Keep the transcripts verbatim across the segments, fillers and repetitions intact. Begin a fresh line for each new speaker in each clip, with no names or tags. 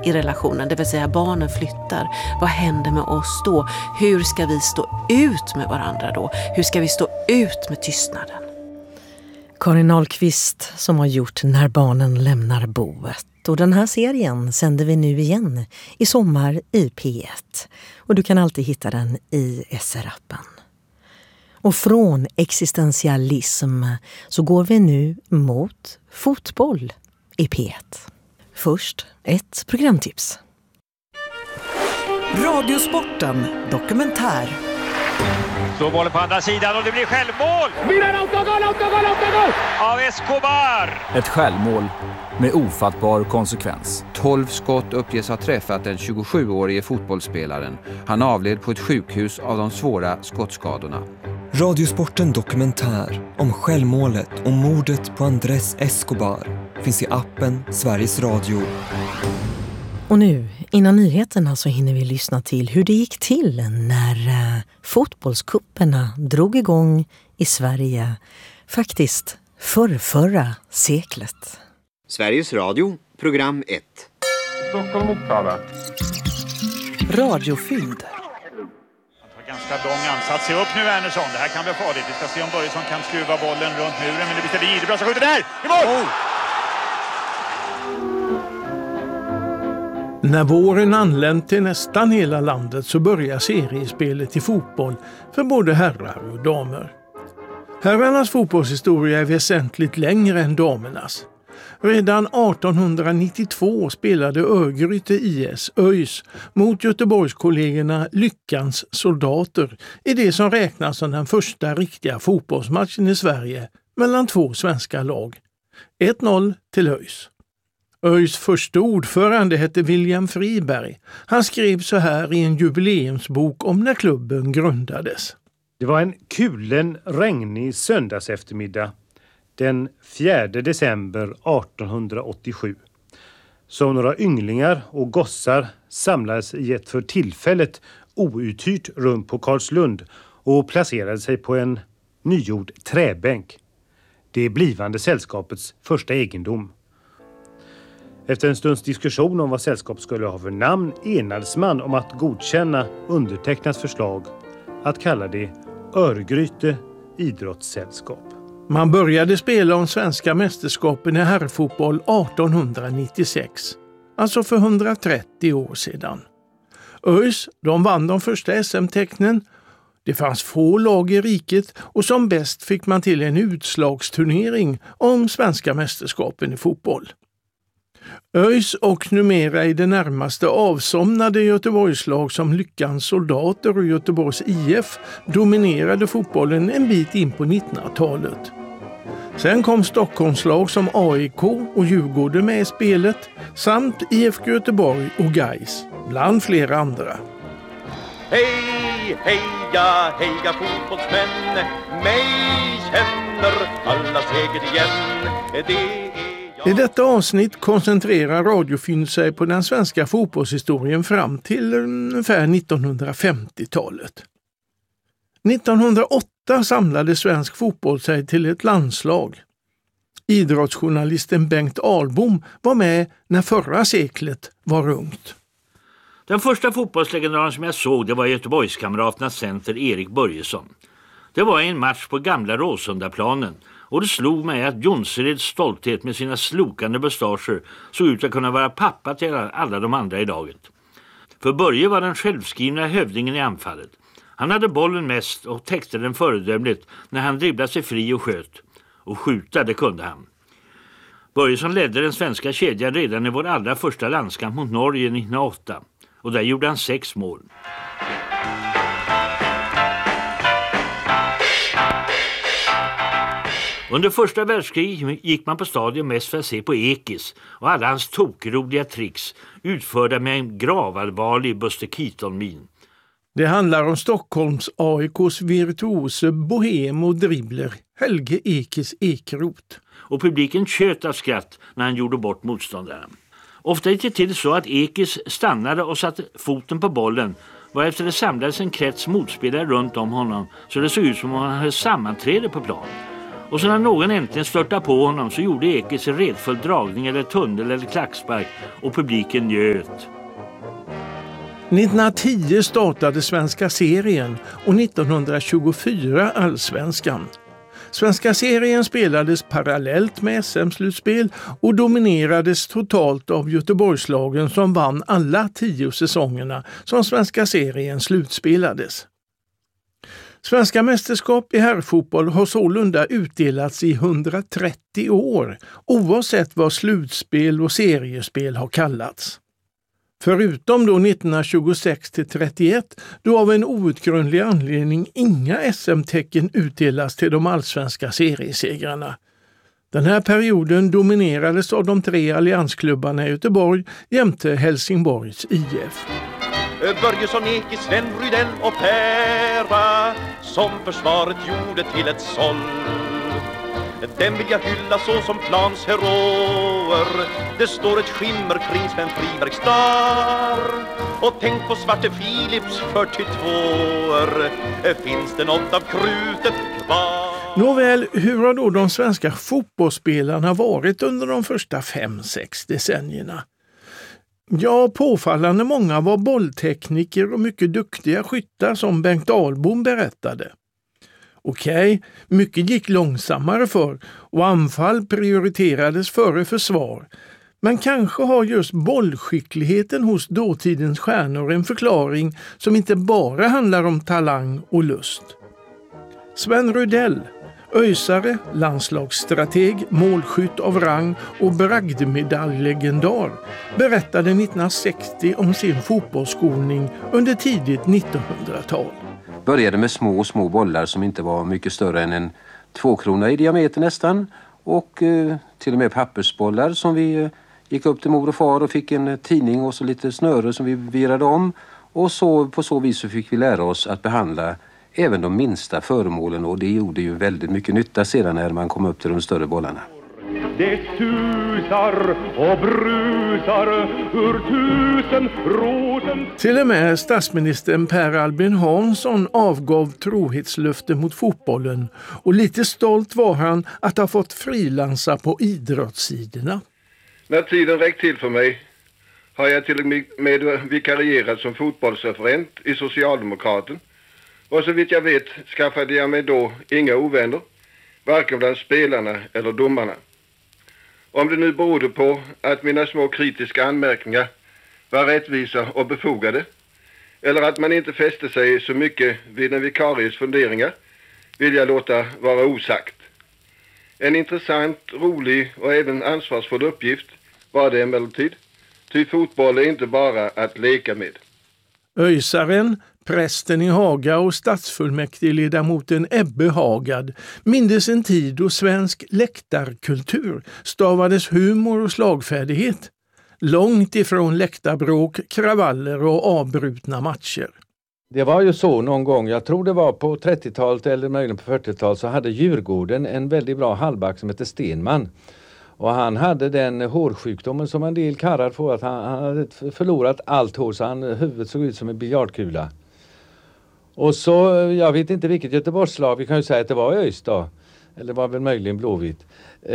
i relationen, det vill säga barnen flyttar. Vad händer med oss då? Hur ska vi stå ut med varandra då? Hur ska vi stå ut med tystnaden?
Karin Ahlqvist som har gjort När barnen lämnar boet. Och den här serien sänder vi nu igen i sommar i P ett. Och du kan alltid hitta den i S R-appen. Och från existentialism så går vi nu mot fotboll i P ett. Först ett programtips.
Radiosporten dokumentär.
Så bollen på andra sidan och det blir självmål!
Milan autogol, autogol, autogol!
Av Escobar!
Ett självmål med ofattbar konsekvens.
tolv skott uppges ha träffat den tjugosjuårige fotbollsspelaren. Han avled på ett sjukhus av de svåra skottskadorna.
Radiosporten dokumentär om självmålet och mordet på Andrés Escobar finns i appen Sveriges Radio.
Och nu, innan nyheterna så hinner vi lyssna till hur det gick till när äh, fotbollskupperna drog igång i Sverige, faktiskt för förra seklet.
Sveriges Radio, program ett.
Stockholm Uppsala.
Radiofynd.
Ganska lång ansats. Se upp nu Wernersson. Det här kan bli farligt. Vi ska se om Börjesson kan skruva bollen runt muren. Men det blir Stellin. Det blir så skjuter där! I mål! Oh.
När våren anlänt till nästan hela landet så börjar seriespelet i fotboll för både herrar och damer. Herrarnas fotbollshistoria är väsentligt längre än damernas. Redan artonhundranittiotvå spelade Örgryte I S, ÖIS, mot Göteborgskollegorna Lyckans soldater i det som räknas som den första riktiga fotbollsmatchen i Sverige mellan två svenska lag. ett noll till ÖIS. ÖIS första ordförande hette William Friberg. Han skrev så här i en jubileumsbok om när klubben grundades.
Det var en kulen regnig söndags eftermiddag den fjärde december artonhundraåttiosju. Som några ynglingar och gossar samlades i ett för tillfället outhyrt rum på Karlslund och placerade sig på en nygjord träbänk. Det blivande sällskapets första egendom. Efter en stunds diskussion om vad sällskapet skulle ha för namn enades man om att godkänna undertecknat förslag att kalla det Örgryte idrottssällskap.
Man började spela om svenska mästerskapen i herrfotboll artonhundranittiosex, alltså för hundratrettio år sedan. ÖIS, de vann de första S M-tecknen. Det fanns få lag i riket och som bäst fick man till en utslagsturnering om svenska mästerskapen i fotboll. ÖIS och numera i det närmaste avsomnade Göteborgslag som Lyckans soldater och Göteborgs I F dominerade fotbollen en bit in på nittonhundratalet. Sen kom Stockholmslag som A I K och Djurgården med i spelet samt I F K Göteborg och Gais, bland flera andra.
Hej, heja, heja fotbollsmän, mig känner alla säkert igen, det är...
I detta avsnitt koncentrerar Radiofynd sig på den svenska fotbollshistorien fram till ungefär nittonhundrafemtiotalet. nittonhundraåtta samlade svensk fotboll sig till ett landslag. Idrottsjournalisten Bengt Ahlbom var med när förra seklet var ungt.
Den första fotbollslegendaren som jag såg det var Göteborgskamraternas center Erik Börjesson. Det var en match på gamla Råsundaplanen. Och det slog mig att Jonsereds stolthet med sina slokande mustascher såg ut att kunna vara pappa till alla de andra i laget. För Börje var den självskrivna hövdingen i anfallet. Han hade bollen mest och täckte den föredömligt när han dribblade sig fri och sköt. Och skjuta, det kunde han. Börje som ledde den svenska kedjan redan i vår allra första landskamp mot Norge nittonhundraåtta. Och där gjorde han sex mål. Under första världskriget gick man på stadion mest för att se på Ekis och alla hans tokroliga tricks utförda med en gravallvarlig Buster Keaton-min.
Det handlar om Stockholms A I K:s virtuose bohem och dribbler Helge Ekis Ekrot.
Och publiken tjöt av skratt när han gjorde bort motståndaren. Ofta gick det till så att Ekis stannade och satte foten på bollen varefter det samlades en krets motspelare runt om honom så det såg ut som om han hade sammanträde på plan. Och så när någon äntligen störtade på honom så gjorde Ekis en redfull dragning eller tunnel eller klackspark och publiken njöt.
nittonhundratio startade Svenska serien och nittonhundratjugofyra Allsvenskan. Svenska serien spelades parallellt med S M-slutspel och dominerades totalt av Göteborgslagen som vann alla tio säsongerna som Svenska serien slutspelades. Svenska mästerskap i herrfotboll har sålunda utdelats i hundratrettio år, oavsett vad slutspel och seriespel har kallats. Förutom då nittonhundratjugosex till trettioett, då av en outgrundlig anledning inga S M-tecken utdelas till de allsvenska seriesegrarna. Den här perioden dominerades av de tre alliansklubbarna i Göteborg jämte Helsingborgs I F.
Börjesson, Ekis, Sven, Rydell och Pera som försvaret gjorde till ett såll. Den vill jag hylla så som plans heroer. Det står ett skimmer kring Sven Fribergs dar. Och tänk på Svarte Philips fyrtiotvåor. Finns det något av krutet kvar?
Nåväl, hur har då de svenska fotbollsspelarna varit under de första fem sex decennierna? Ja, påfallande många var bolltekniker och mycket duktiga skyttar som Bengt Ahlbom berättade. Okej, mycket gick långsammare för och anfall prioriterades före försvar. Men kanske har just bollskickligheten hos dåtidens stjärnor en förklaring som inte bara handlar om talang och lust. Sven Rydell, öjsare, landslagsstrateg, målskytt av rang och bragdmedaljlegendar, berättade nittonhundrasextio om sin fotbollsskolning under tidigt nittonhundratal.
Började med små små bollar som inte var mycket större än en tvåkrona i diameter nästan. Och eh, till och med pappersbollar som vi eh, gick upp till mor och far och fick en tidning och så lite snöre som vi virade om. Och så, på så vis så fick vi lära oss att behandla även de minsta föremålen, och det gjorde ju väldigt mycket nytta sedan när man kom upp till de större bollarna.
Det susar och brusar ur tusen rosen.
Till och med statsministern Per Albin Hansson avgav trohetslöfte mot fotbollen, och lite stolt var han att ha fått frilansa på idrottssidorna.
När tiden räckt till för mig har jag till och med vikarierat som fotbollsreferent i Socialdemokraten, och så vitt jag vet skaffade jag mig då inga ovänner, varken bland spelarna eller domarna. Om det nu berodde på att mina små kritiska anmärkningar var rättvisa och befogade, eller att man inte fäste sig så mycket vid en vikaries funderingar, vill jag låta vara osagt. En intressant, rolig och även ansvarsfull uppgift var det emellertid, ty fotboll är inte bara att leka med.
Öjsaren, prästen i Haga och stadsfullmäktigeledamoten Ebbe Hagad mindes en tid då svensk läktarkultur stavades humor och slagfärdighet, långt ifrån läktarbråk, kravaller och avbrutna matcher.
Det var ju så någon gång, jag tror det var på trettiotalet eller möjligen på fyrtiotalet, så hade Djurgården en väldigt bra halvback som hette Stenman. Och han hade den hårsjukdomen som en del karrar får, att han, han hade förlorat allt hår, så han, huvudet såg ut som en biljardkula. Och så, jag vet inte vilket Göteborgslag, vi kan ju säga att det var ÖIS då, eller var väl möjligen Blåvitt,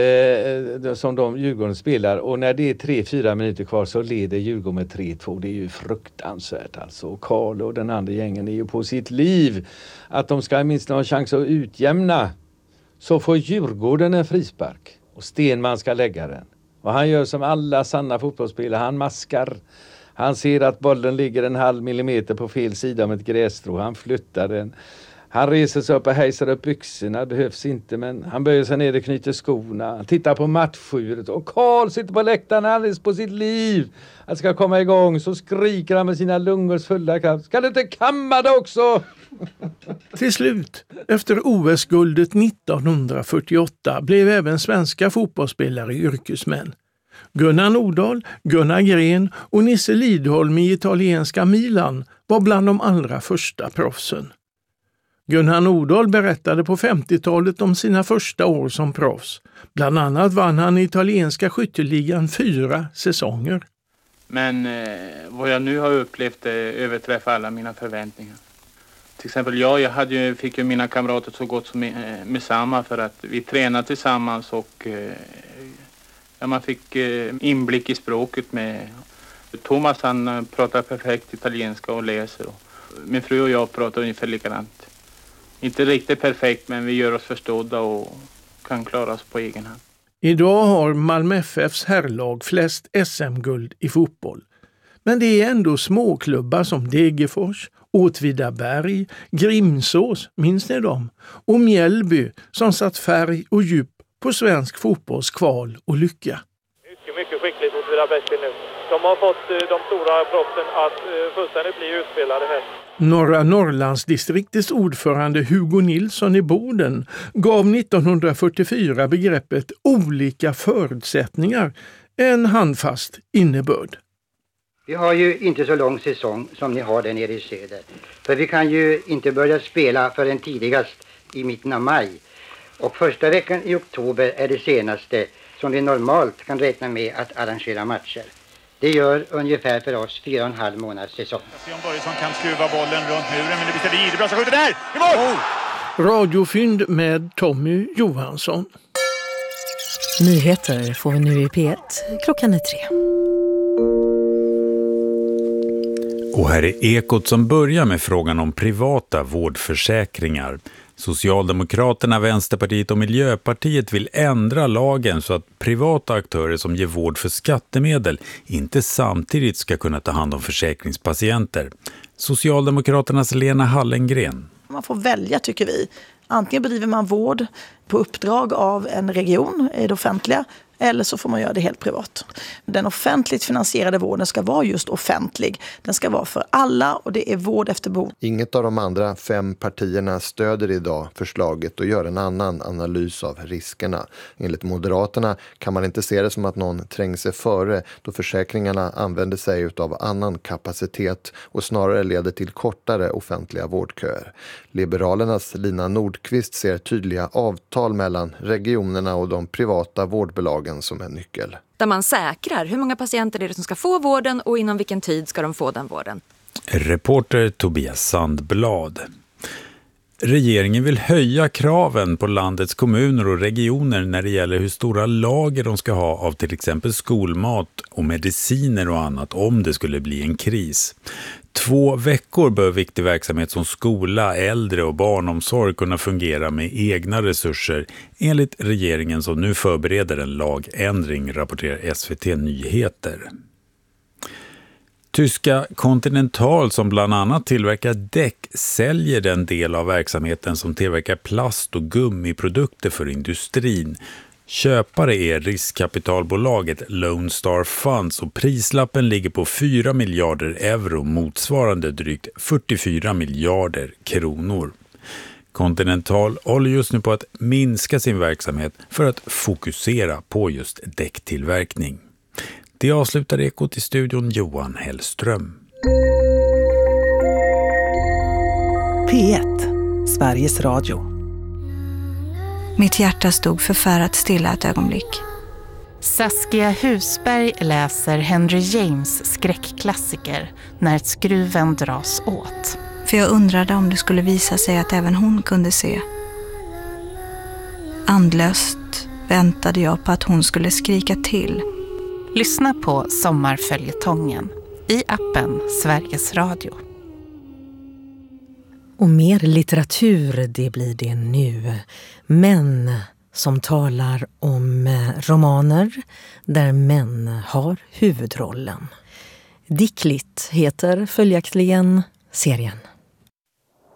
eh, som de Djurgården spelar. Och när det är tre fyra minuter kvar så leder Djurgården med tre två. Det är ju fruktansvärt alltså. Och Karl och den andra gängen är ju på sitt liv att de ska minst ha en chans att utjämna. Så får Djurgården en frispark och Stenman ska lägga den. Och han gör som alla sanna fotbollsspelare, han maskar. Han ser att bollen ligger en halv millimeter på fel sida om ett grässtrå. Han flyttar den. Han reser sig upp och hejsar upp byxorna. Behövs inte, men han böjer sig ner och knyter skorna. Han tittar på matchsjuret. Och Karl sitter på läktaren alldeles på sitt liv. Han ska komma igång, så skriker han med sina lungors fulla kraft. Ska du inte kamma det också?
Till slut, efter O S-guldet nittonhundrafyrtioåtta, blev även svenska fotbollsspelare yrkesmän. Gunnar Nordahl, Gunnar Gren och Nisse Lidholm i italienska Milan var bland de allra första proffsen. Gunnar Nordahl berättade på femtiotalet om sina första år som proffs. Bland annat vann han i italienska skytteligan fyra säsonger.
Men eh, vad jag nu har upplevt eh, överträffar alla mina förväntningar. Till exempel jag, jag hade ju, fick ju mina kamrater så gott som med, med samma för att vi tränade tillsammans och ja, man fick inblick i språket med Thomas. Han pratar perfekt italienska och läser. Och min fru och jag pratar ungefär likadant. Inte riktigt perfekt, men vi gör oss förstådda och kan klara oss på egen hand.
Idag har Malmö F F:s herrlag flest S M-guld i fotboll. Men det är ändå småklubbar som Degerfors, Åtvidaberg, Grimsås, minns ni dem? Och Mjällby som satt färg och djup på svensk fotbolls kval och lycka.
Mycket, mycket skickligt Åtvidaberg nu. De har fått de stora proffsen att fullständigt bli utspelade här.
Norra Norrlandsdistriktets ordförande Hugo Nilsson i Boden gav nittonhundrafyrtiofyra begreppet olika förutsättningar en handfast innebörd.
Vi har ju inte så lång säsong som ni har där nere i söder. För vi kan ju inte börja spela förrän tidigast i mitten av maj. Och första veckan i oktober är det senaste som vi normalt kan räkna med att arrangera matcher. Det gör ungefär för oss fyra och en halv månads säsong.
Sion Börjesson kan skruva bollen runt muren, men det blir Idebra som skjuter där! I mål!
Oh. Radiofynd med Tommy Johansson.
Nyheter får vi nu i P ett. Klockan är tre.
Och här är Ekot som börjar med frågan om privata vårdförsäkringar. Socialdemokraterna, Vänsterpartiet och Miljöpartiet vill ändra lagen så att privata aktörer som ger vård för skattemedel inte samtidigt ska kunna ta hand om försäkringspatienter. Socialdemokraternas Lena Hallengren.
Man får välja, tycker vi. Antingen bedriver man vård på uppdrag av en region i det offentliga, eller så får man göra det helt privat. Den offentligt finansierade vården ska vara just offentlig. Den ska vara för alla och det är vård efter behov.
Inget av de andra fem partierna stöder idag förslaget och gör en annan analys av riskerna. Enligt Moderaterna kan man inte se det som att någon tränger sig före då försäkringarna använder sig av annan kapacitet och snarare leder till kortare offentliga vårdköer. Liberalernas Lina Nordqvist ser tydliga avtal mellan regionerna och de privata vårdbolagen som en nyckel.
Där man säkrar hur många patienter är det som ska få vården och inom vilken tid ska de få den vården.
Reporter Tobias Sandblad. Regeringen vill höja kraven på landets kommuner och regioner när det gäller hur stora lager de ska ha av till exempel skolmat och mediciner och annat om det skulle bli en kris. Två veckor bör viktig verksamhet som skola, äldre och barnomsorg kunna fungera med egna resurser enligt regeringen som nu förbereder en lagändring, rapporterar S V T Nyheter. Tyska Continental som bland annat tillverkar däck säljer den del av verksamheten som tillverkar plast- och gummiprodukter för industrin. Köpare är riskkapitalbolaget Lone Star Funds och prislappen ligger på fyra miljarder euro motsvarande drygt fyrtiofyra miljarder kronor. Continental håller just nu på att minska sin verksamhet för att fokusera på just däcktillverkning. Det avslutar Ekot i studion Johan Hellström.
P ett, Sveriges Radio.
Mitt hjärta stod förfärat stilla ett ögonblick.
Saskia Husberg läser Henry James skräckklassiker När skruven dras åt.
För jag undrade om det skulle visa sig att även hon kunde se. Andlöst väntade jag på att hon skulle skrika till.
Lyssna på Sommarföljetongen i appen Sveriges Radio.
Och mer litteratur, det blir det nu. Män som talar om romaner där män har huvudrollen. Dickligt heter följaktligen serien.